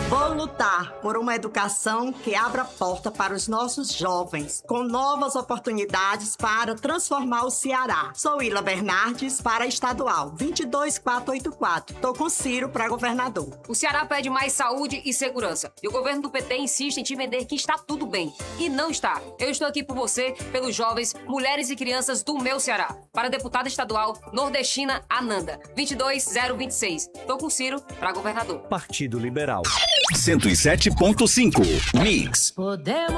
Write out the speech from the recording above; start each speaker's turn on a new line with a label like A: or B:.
A: Vou lutar por uma educação que abra a porta para os nossos jovens, com novas oportunidades para transformar o Ceará. Sou Ila Bernardes para a Estadual 22484. Tô com Ciro para governador.
B: O Ceará pede mais saúde e segurança. E o governo do PT insiste em te vender que está tudo bem. E não está. Eu estou aqui por você, pelos jovens, mulheres e crianças do meu Ceará. Para a deputada estadual nordestina Ananda, 22026. Tô com Ciro para governador.
C: Partido Liberal.
D: 107.5 Mix.
E: Podemos